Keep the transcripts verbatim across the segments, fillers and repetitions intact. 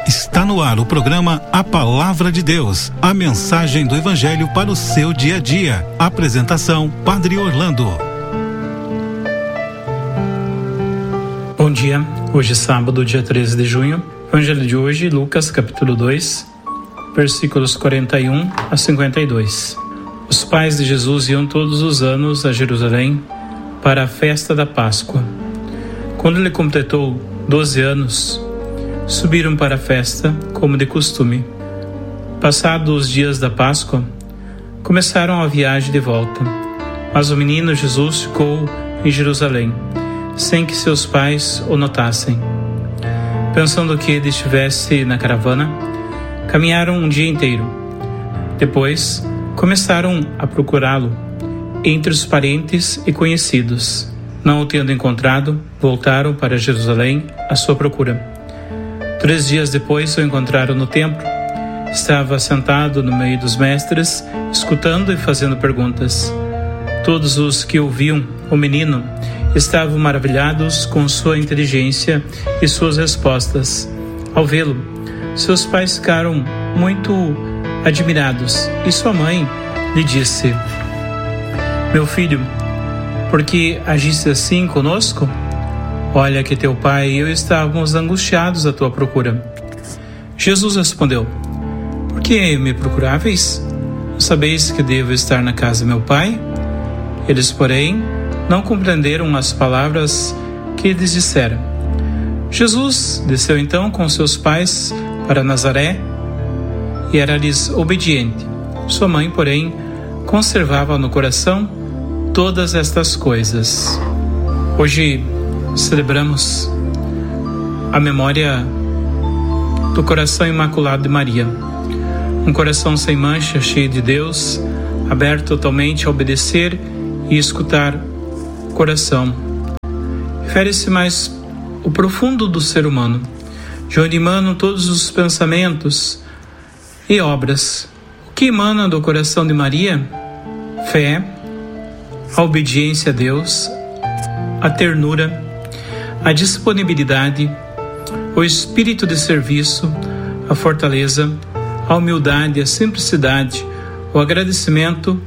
Está no ar o programa A Palavra de Deus, a mensagem do Evangelho para o seu dia a dia. Apresentação, Padre Orlando. Bom dia, hoje é sábado, dia treze de junho. Evangelho de hoje, Lucas capítulo dois, versículos quarenta e um a cinquenta e dois. Os pais de Jesus iam todos os anos a Jerusalém para a festa da Páscoa. Quando ele completou doze anos, subiram para a festa, como de costume. Passados os dias da Páscoa, começaram a viagem de volta. Mas o menino Jesus ficou em Jerusalém, sem que seus pais o notassem. Pensando que ele estivesse na caravana, caminharam um dia inteiro. Depois, começaram a procurá-lo entre os parentes e conhecidos. Não o tendo encontrado, voltaram para Jerusalém à sua procura. Três dias depois o encontraram no templo. Estava sentado no meio dos mestres, escutando e fazendo perguntas. Todos os que ouviam o menino estavam maravilhados com sua inteligência e suas respostas. Ao vê-lo, seus pais ficaram muito admirados e sua mãe lhe disse: "Meu filho, por que agiste assim conosco? Olha que teu pai e eu estávamos angustiados à tua procura." Jesus respondeu: "Por que me procuráveis? Não sabeis que devo estar na casa de meu pai?" Eles, porém, não compreenderam as palavras que lhes dissera. Jesus desceu então com seus pais para Nazaré e era-lhes obediente. Sua mãe, porém, conservava no coração todas estas coisas. Hoje celebramos a memória do coração imaculado de Maria. Um coração sem mancha, cheio de Deus, aberto totalmente a obedecer e escutar o coração. Refere-se mais o profundo do ser humano, de onde emanam todos os pensamentos e obras. O que emana do coração de Maria? Fé, a obediência a Deus, a ternura, a disponibilidade, o espírito de serviço, a fortaleza, a humildade, a simplicidade, o agradecimento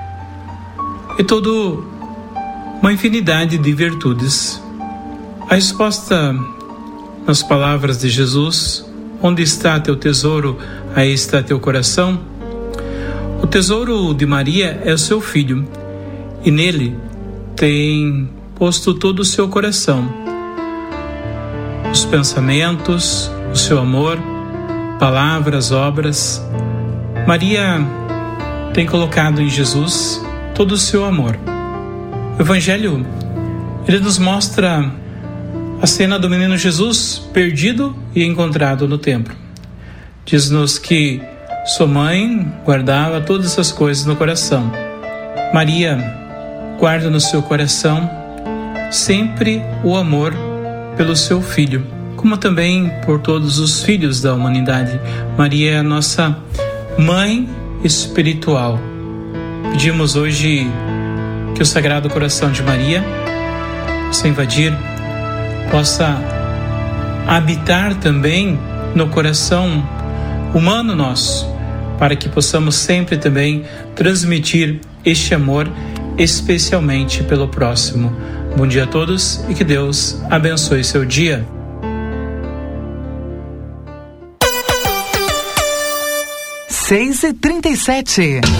e toda uma infinidade de virtudes. A resposta nas palavras de Jesus: "Onde está teu tesouro, aí está teu coração." O tesouro de Maria é o seu filho, e nele tem posto todo o seu coração, os pensamentos, o seu amor, palavras, obras. Maria tem colocado em Jesus todo o seu amor. O Evangelho, ele nos mostra a cena do menino Jesus perdido e encontrado no templo. Diz-nos que sua mãe guardava todas essas coisas no coração. Maria guarda no seu coração sempre o amor pelo seu filho, como também por todos os filhos da humanidade. Maria é a nossa mãe espiritual. Pedimos hoje que o Sagrado Coração de Maria possa invadir, possa habitar também no coração humano nosso, para que possamos sempre também transmitir este amor, especialmente pelo próximo. Bom dia a todos e que Deus abençoe seu dia. seis e trinta e sete.